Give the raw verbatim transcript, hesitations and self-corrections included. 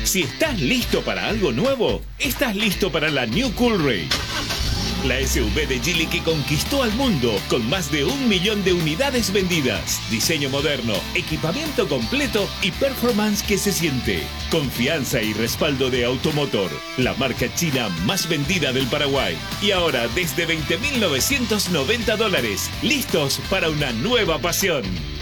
Si estás listo para algo nuevo, estás listo para la New Coolray. La S U V de Geely que conquistó al mundo con más de un millón de unidades vendidas. Diseño moderno, equipamiento completo y performance que se siente. Confianza y respaldo de Automotor, la marca china más vendida del Paraguay. Y ahora desde veinte mil novecientos noventa dólares, listos para una nueva pasión.